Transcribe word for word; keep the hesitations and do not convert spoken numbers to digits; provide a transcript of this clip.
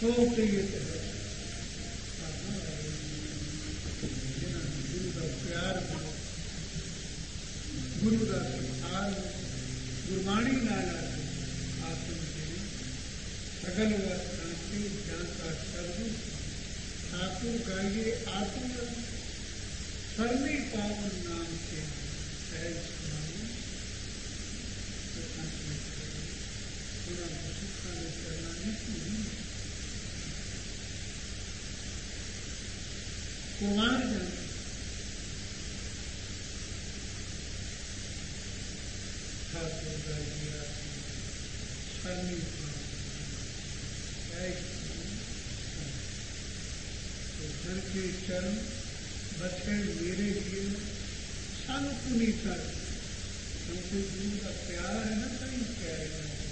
ਸੋਚ ਕਹੀਏ ਤੇ ਗੁਰੂ ਦਾ ਪਿਆਰ, ਗੁਰੂ ਦਾ ਸਤਿਕਾਰ, ਗੁਰਬਾਣੀ ਨਾਲ ਆਤਮ ਜਿਹੜੀ ਸਗਲ ਵਸਤਾਂਤੀ ਜਾਣਤਾ ਸਰਬੂ ठाकुर गाइए आत्म सरनी पावन नाम के सहज सुनाई सुखा ने करना नहीं कुमार जन ठाकुर गाइए आत्म सरनी पावन सहज धन के चरण बचे मेरे लिए सन पुनीता, क्योंकि गुरु का प्यार है ना, कहीं प्यार है।